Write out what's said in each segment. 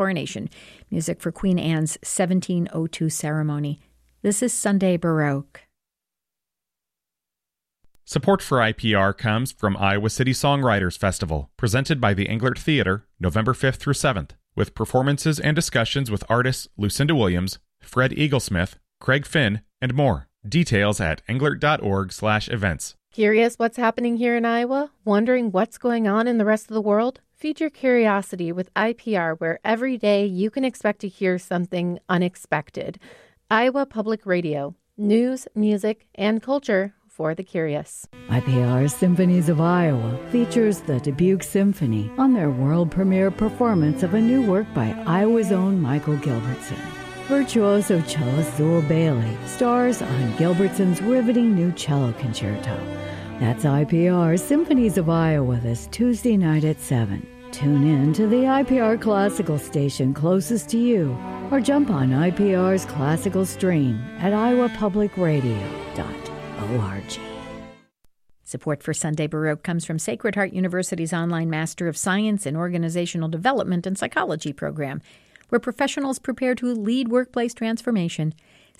coronation. Music for Queen Anne's 1702 ceremony. This is Sunday Baroque. Support for IPR comes from Iowa City Songwriters Festival, presented by the Englert Theater, November 5th through 7th, with performances and discussions with artists Lucinda Williams, Fred Eaglesmith, Craig Finn, and more. Details at englert.org/events. Curious what's happening here in Iowa? Wondering what's going on in the rest of the world? Feed your curiosity with IPR, where every day you can expect to hear something unexpected. Iowa Public Radio. News, music, and culture for the curious. IPR's Symphonies of Iowa features the Dubuque Symphony on their world premiere performance of a new work by Iowa's own Michael Gilbertson. Virtuoso cellist Zool Bailey stars on Gilbertson's riveting new cello concerto. That's IPR's Symphonies of Iowa this Tuesday night at 7. Tune in to the IPR Classical station closest to you or jump on IPR's classical stream at iowapublicradio.org. Support for Sunday Baroque comes from Sacred Heart University's online Master of Science in Organizational Development and Psychology program, where professionals prepare to lead workplace transformation.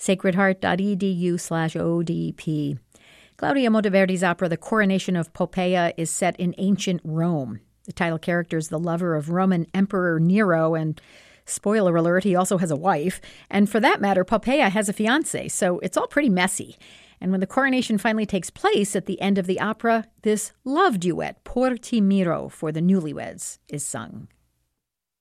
sacredheart.edu/ODP. Claudia Monteverdi's opera The Coronation of Poppaea is set in ancient Rome. The title character is the lover of Roman Emperor Nero, and spoiler alert, he also has a wife. And for that matter, Poppaea has a fiancé, so it's all pretty messy. And when the coronation finally takes place at the end of the opera, this love duet, Por ti miro, for the newlyweds, is sung.